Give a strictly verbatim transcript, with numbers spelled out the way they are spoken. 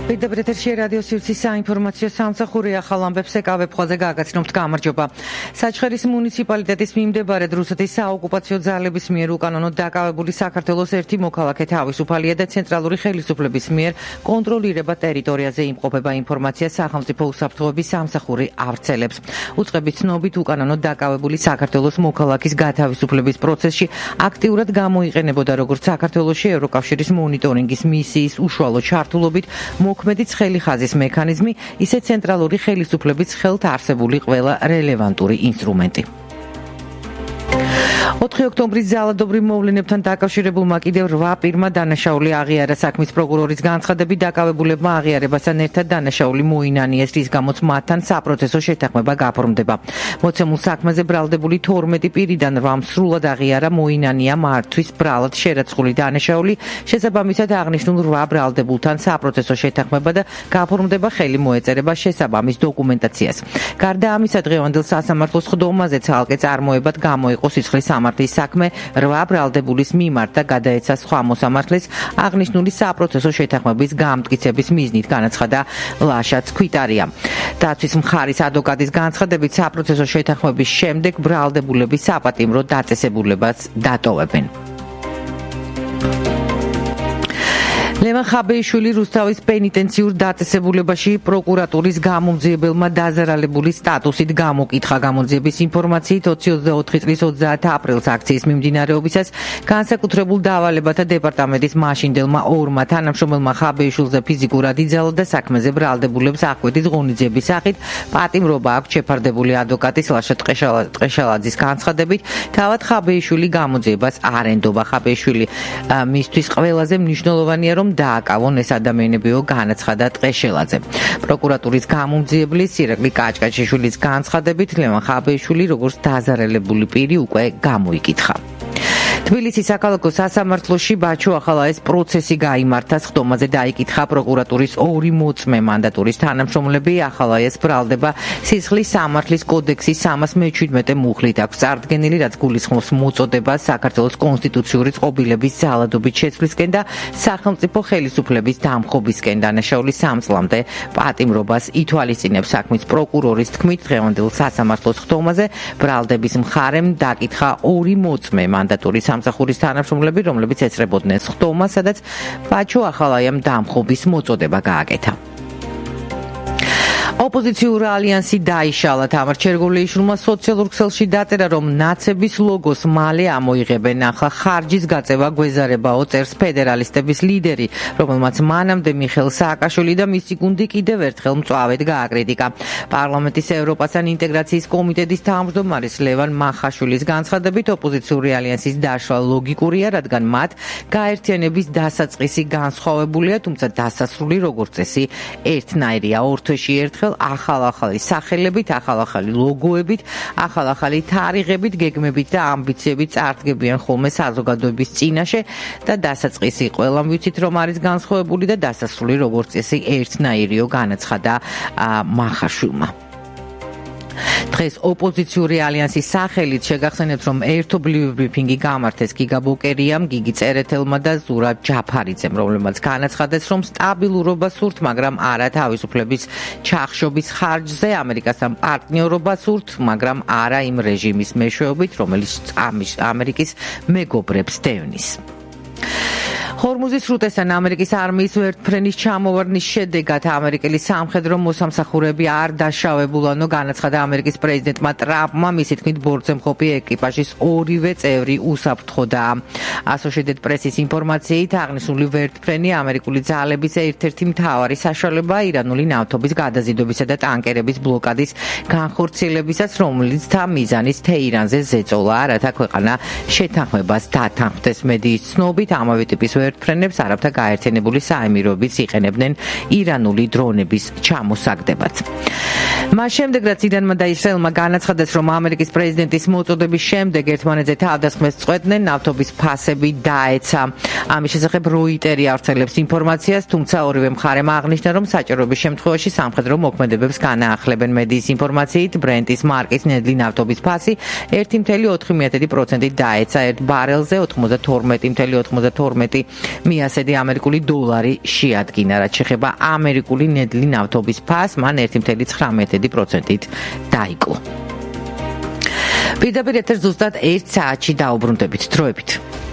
პირდაპირ ეთერში რადიო სივრცის საინფორმაციო სამსახური ახალ ამბებს ეკავ ვებხვაზე გაგაცნობთ გამარჯობა. საჩხერის მუნიციპალიტეტის მიმდებარედ რუსეთის საოკუპაციო ძალების მიერ უკანონოდ დაკავებული საქართველოს ერთი მოქალაქე თავისუფალია და ცენტრალური ხელისუფლების მიერ კონტროლირება ტერიტორიაზე იმყოფება ინფორმაცია სახელმწიფო უსაფრთხოების სამსახური ავრცელებს. უწყების ცნობით უკანონოდ დაკავებული საქართველოს მოქალაქის გათავისუფლების პროცესში აქტიურად გამოიყენებოდა როგორც საქართველოში ევროკავშირის მონიტორინგის მისიის უშუალო ჩართულობით მოქმედი ცხელი ხაზის მექანიზმი, ისე ცენტრალური ხელისუფლების ხელთ არსებული ყველა რელევანტური ინსტრუმენტი. ოთხი ოქტომბრის ძალადობრივ მოვლენებთან დაკავშირებულმა კიდევ რვა პირმა დანაშაული აღიარა. საქმის პროკურორის განცხადებით დაკავებულებმა აღიარებასთან ერთად დანაშაული მოინანიეს, რის გამოც მათთან საპროცესო შეთანხმება გაფორმდება. მოცემულ საქმეზე ბრალდებული თორმეტი პირიდან რვამ სრულად აღიარა მოინანია მართვის ბრალად შერაცხული დანაშაული. შესაბამისად აღნიშნულ რვა ბრალდებულთან საპროცესო შეთანხმება და გაფორმდება ხელი მოეწერება შესაბამის დოკუმენტაციას. გარდა ამისა, დღევანდელ სასამართლოს ხდომაზე ცალკე წარმოებად გამოიყო სისხლის სამართლის საქმე რვა ბრალდებულის მიმართ და გადაეცა სხვა მოსამართლეს აღნიშნული საპროცესო შეთანხმების გამტკიცების მიზნით, განაცხადა ლაშა ცქვიტარია. დაცვის მხარის ადვოკატის განცხადებით საპროცესო შეთანხმების შემდეგ ბრალდებულების საპატიმრო დაწესებულებას დატოვებენ. ლევან ხაბეიშვილი რუსთავის პენიტენციურ დაწესებულებაში პროკურატურის გამომძიებელმა დაზარალებული სტატუსით გამოკითხა. გამოძიების ინფორმაციით ოცი ოცდაოთხი წლის ოცდაათ აპრილს აქციის მიმდინარეობისას განსაკუთრებულ დავალებათა დეპარტამენტის მაშინდელმა ორმა თანამშრომელმა ხაბეიშვილზე ფიზიკურად იძალა და საქმეზე ბრალდებულებს ახვედით ღონისძიების სახით. პატიმრობა აქვს შეფარდებული ადვოკატის ლაშა ტყეშალაძის განცხადებით. თავად ხაბეიშვილი გამოძიებას არ ენდობა. ხაბეიშვილი მისთვის ყველაზე მნიშვნელოვანია, რომ დააკავონ ეს ადამიანებიო, განაცხადა ტყეშელაძე. პროკურატურის გამომძიებლის ირაკლი კაჭკაჭიშვილის განცხადებით ლევან ხაბეიშვილი როგორც დაზარალებული პირი უკვე გამოიკითხა. თბილისის საქალაქო სასამართლოში ბაჩო ახალაეს პროცესი გაიმართა. ხდომაზე დაიკითხა პროკურატურის ორი მოწმე მანდატურის თანამშრომლები. ახალაეს ბრალდება სისხლის სამართლის კოდექსის სამას მეჩვიდმეტე მუხლით აქვს წარდგენილი, რაც გულისხმობს მოწოდებას საქართველოს კონსტიტუციური წყობილების ძალადობით შეცვლისკენ და სახელმწიფო ხელისუფლების დამხობისკენ. დანაშაული სამ წლამდე პატიმრობას ითვალისწინებს. საქმის პროკურორის თქმით, დღევანდელ სასამართლოს ხდომაზე ბრალდების მხარემ დაკითხა ორი მოწმე მანდატურის სამსახურის თანამშრომლები, რომლებიც ეწრებოდნენ ხდომას, სადაც ბაჩო ახალაიამ დამხობის მოწოდება გააკეთა. ოპოზიციური ალიანსი დაიშალა. თამარ ჩერგოლეიშვილმა სოციალურ ქსელში დაწერა, რომ ნაცების ლოგოს მალე ამოიღებენ. ახლა ხარჯის გაწევა გვეზარებაო, წერს ფედერალისტების ლიდერი, რომელმაც მანამდე მიხეილ სააკაშვილი და მისი გუნდი კიდევ ერთხელ მწვავედ გააკრიტიკა. პარლამენტის ევროპასთან ინტეგრაციის კომიტეტის თავმჯდომარის ლევან მახაშვილის განცხადებით, ოპოზიციური ალიანსის დაშლა ლოგიკურია, რადგან მათ გაერთიანების დასაწყისი განსხვავებულია, თუმცა დასასრული როგორც წესი ერთნაირია. ორ თვეში ერთხელ ახალ-ახალი სახელებით, ახალ-ახალი ლოგოებით, ახალ-ახალი თარიღებით, გეგმებით და ამბიციებით წარდგებიან ხოლმე საზოგადოების წინაშე და დასაწყისი ყველამ ვიცით, რომ არის განსხვავებული და დასასრული როგორც წესი ერთნაირიო, განაცხადა მახაშვილმა. დღეს ოპოზიციური ალიანსის სახელით შეგახსენებთ, რომ ერთობლივი ბრიფინგი გამართეს გიგა ბოკერიამ, გიგი წერეთელმა და ზურაბ ჯაფარიძემ, რომლებმაც განაცხადეს, რომ სტაბილურობა სურთ, მაგრამ არა თავისუფლების ჩახშობის ხარჯზე, ამერიკასთან პარტნიორობა სურთ, მაგრამ არა იმ რეჟიმის მეშვეობით, რომელიც ამერიკის მეგობრებს დევნის. ჰორმუზის სრუტესთან ამერიკის არმიის ვერტმფრენის ჩამოვარდნის შედეგად ამერიკელი სამხედრო მოსამსახურეები არ დაშავებულანო, განაცხადა ამერიკის პრეზიდენტმა ტრამპმა. მისი თქმით, ბორტზემყოფი ეკიპაჟის ორივე წევრი უსაფრთხოდაა. Associated Press-ის ინფორმაციით, აღნიშნული ვერტმფრენი ამერიკული ძალების ერთ-ერთი მთავარი საშუალებაა ირანული ნავთობის გადაზიდვებისა და ტანკერების ბლოკადის განხორციელებისას, რომელიც მიზანის თეირანზე ზეწოლაა, რათა ქვეყანა შეთანხმებას დათანხმდეს. მედიის ცნობით, ამავე ტიპის ვერტმფრენებს არაბთა გაერთიანებული საემიროებიც იყენებდნენ ირანული დრონების ჩამოსაგდებად. მას შემდეგ, რაც ირანმა და ისრაელმა განაცხადეს, რომ ამერიკის პრეზიდენტის მოწოდების შემდეგ ერთმანეთზე თავდასხმას წყვეტდნენ, ნავთობის ფასები დაეცა. ამის შესახებ როიტერი ავრცელებს ინფორმაციას, თუმცა ორივე მხარემ აღნიშნა, რომ საჭიროების შემთხვევაში სამხედრო მოქმედებებს განაახლებენ. მედიის ინფორმაციით, ბრენტის მარკის ნედლი ნავთობის ფასი ერთი კoma ოთხი პროცენტით დაეცა ერთ ბარელზე, ოთხმოცდათორმეტი კoma ოცდათორმეტი მიასედი ამერიკული დოლარი შეადგინა, რაც შეეხება ამერიკული ნედლი ნავთობის ფასს, მან ერთი წამი ცხრამეტი პროცენტით დაიკლო. პირდაპირ ეთერს ზუსტად ერთ საათში დაუბრუნდებით დროებით.